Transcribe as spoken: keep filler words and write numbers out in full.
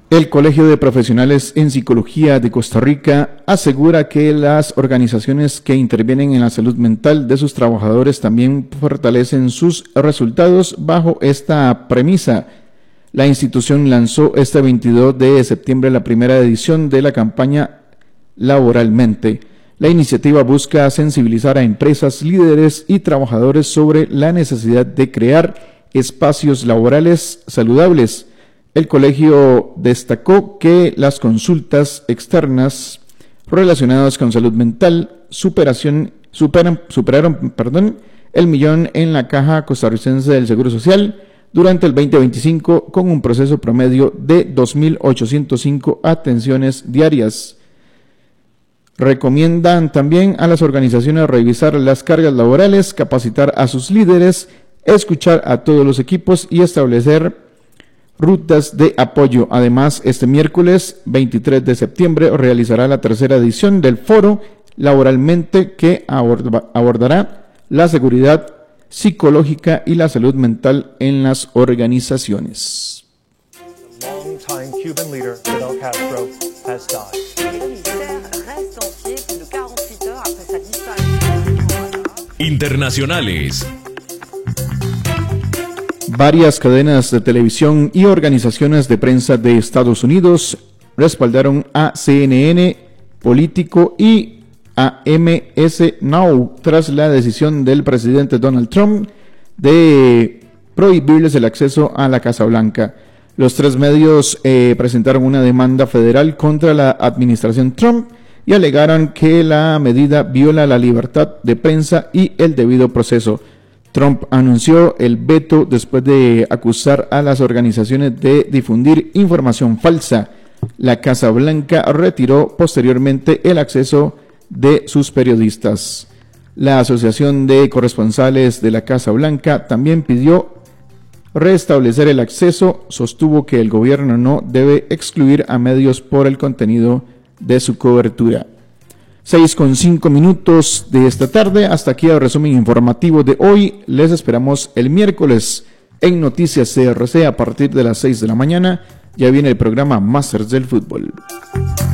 El Colegio de Profesionales en Psicología de Costa Rica asegura que las organizaciones que intervienen en la salud mental de sus trabajadores también fortalecen sus resultados bajo esta premisa. La institución lanzó este veintidós de septiembre la primera edición de la campaña Laboralmente. La iniciativa busca sensibilizar a empresas, líderes y trabajadores sobre la necesidad de crear espacios laborales saludables. El colegio destacó que las consultas externas relacionadas con salud mental superación, superan, superaron perdón, el millón en la Caja Costarricense del Seguro Social durante el veinte veinticinco, con un proceso promedio de dos mil ochocientas cinco atenciones diarias. Recomiendan también a las organizaciones revisar las cargas laborales, capacitar a sus líderes, escuchar a todos los equipos y establecer rutas de apoyo. Además, este miércoles veintitrés de septiembre realizará la tercera edición del foro Laboralmente, que aborda, abordará la seguridad psicológica y la salud mental en las organizaciones. Internacionales. Varias cadenas de televisión y organizaciones de prensa de Estados Unidos respaldaron a C N N, Político y a M S Now tras la decisión del presidente Donald Trump de prohibirles el acceso a la Casa Blanca. Los tres medios eh, presentaron una demanda federal contra la administración Trump y alegaron que la medida viola la libertad de prensa y el debido proceso. Trump anunció el veto después de acusar a las organizaciones de difundir información falsa. La Casa Blanca retiró posteriormente el acceso de sus periodistas. La Asociación de Corresponsales de la Casa Blanca también pidió restablecer el acceso. Sostuvo que el gobierno no debe excluir a medios por el contenido de su cobertura. seis con cinco minutos de esta tarde. Hasta aquí el resumen informativo de hoy. Les esperamos el miércoles en Noticias C R C a partir de las seis de la mañana. Ya viene el programa Masters del Fútbol.